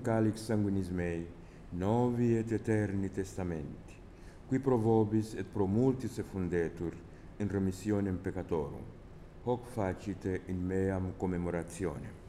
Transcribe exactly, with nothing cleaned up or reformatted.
calix sanguinis mei, novi et eterni testamenti, qui pro vobis et pro multis effundetur in remissionem peccatorum, hoc facite in meam commemorationem.